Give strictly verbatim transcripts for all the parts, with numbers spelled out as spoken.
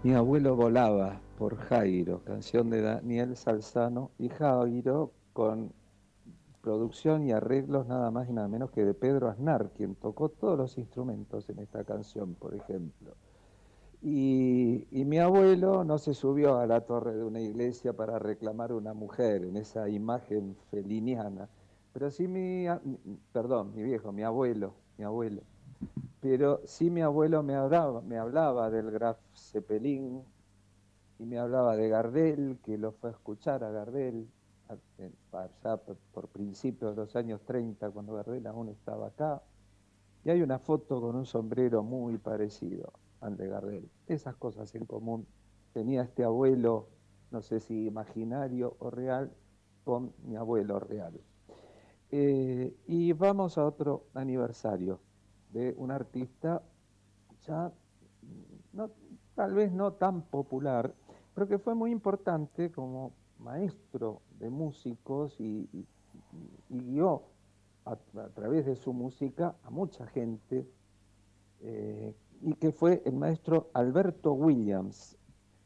Mi abuelo volaba por Jairo, canción de Daniel Salzano y Jairo con producción y arreglos nada más y nada menos que de Pedro Aznar, quien tocó todos los instrumentos en esta canción, por ejemplo. Y, y mi abuelo no se subió a la torre de una iglesia para reclamar una mujer en esa imagen feliniana, pero sí mi, perdón, mi viejo, mi abuelo, mi abuelo, pero sí mi abuelo me hablaba, me hablaba del Graf Zeppelin y me hablaba de Gardel, que lo fue a escuchar a Gardel allá por principios de los años treinta, cuando Gardel aún estaba acá. Y hay una foto con un sombrero muy parecido al de Gardel. Esas cosas en común tenía este abuelo, no sé si imaginario o real, con mi abuelo real. Eh, y vamos a otro aniversario de un artista ya, no, tal vez no tan popular, pero que fue muy importante como maestro de músicos y, y, y guió a, a, través de su música a mucha gente, eh, y que fue el maestro Alberto Williams.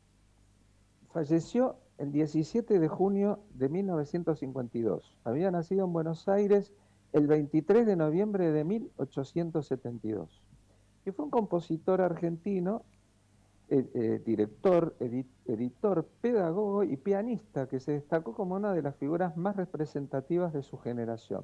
Falleció el diecisiete de junio de mil novecientos cincuenta y dos. Había nacido en Buenos Aires el veintitrés de noviembre de mil ochocientos setenta y dos. Y fue un compositor argentino, eh, eh, director, edit, editor, pedagogo y pianista que se destacó como una de las figuras más representativas de su generación.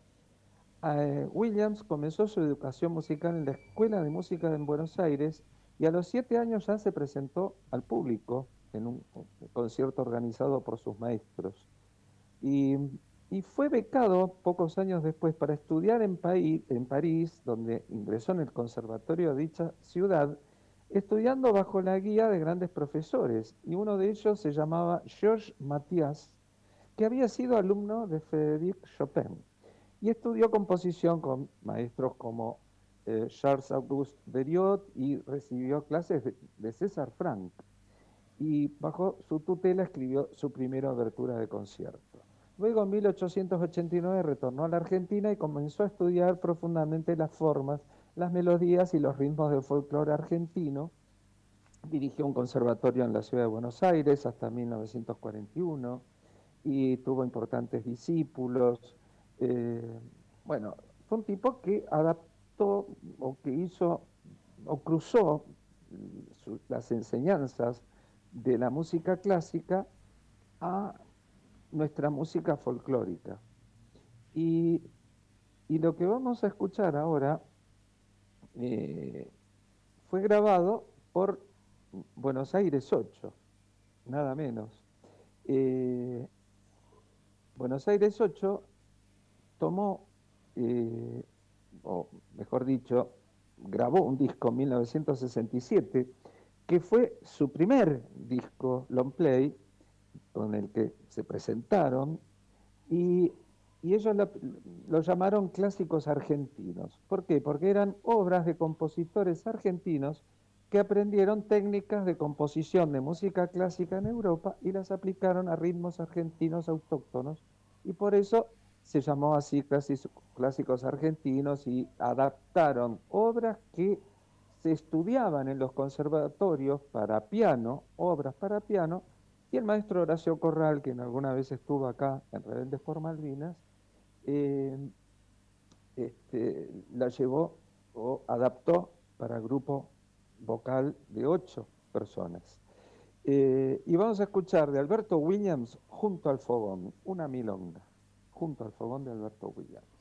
Eh, Williams comenzó su educación musical en la Escuela de Música en Buenos Aires y a los siete años ya se presentó al público en un concierto organizado por sus maestros. Y, y fue becado pocos años después para estudiar en, Paí, en París, donde ingresó en el conservatorio de dicha ciudad, estudiando bajo la guía de grandes profesores, y uno de ellos se llamaba Georges Mathias, que había sido alumno de Frédéric Chopin, y estudió composición con maestros como eh, Charles Auguste Berriot y recibió clases de, de César Franck, y bajo su tutela escribió su primera abertura de concierto. Luego, en mil ochocientos ochenta y nueve, retornó a la Argentina y comenzó a estudiar profundamente las formas, las melodías y los ritmos del folclore argentino. Dirigió un conservatorio en la ciudad de Buenos Aires hasta mil novecientos cuarenta y uno y tuvo importantes discípulos. Eh, bueno, fue un tipo que adaptó o que hizo o cruzó su, las enseñanzas de la música clásica a nuestra música folclórica. Y, y lo que vamos a escuchar ahora eh, fue grabado por Buenos Aires ocho, nada menos. Eh, Buenos Aires ocho tomó, eh, o mejor dicho, grabó un disco en mil novecientos sesenta y siete, que fue su primer disco long play, con el que se presentaron, y, y ellos lo, lo llamaron clásicos argentinos. ¿Por qué? Porque eran obras de compositores argentinos que aprendieron técnicas de composición de música clásica en Europa y las aplicaron a ritmos argentinos autóctonos, y por eso se llamó así clásicos argentinos, y adaptaron obras que se estudiaban en los conservatorios para piano, obras para piano, y el maestro Horacio Corral, quien alguna vez estuvo acá en Rebeldes por Malvinas, eh, este, la llevó o adaptó para grupo vocal de ocho personas. Eh, y vamos a escuchar de Alberto Williams, Junto al Fogón, una milonga, Junto al Fogón de Alberto Williams.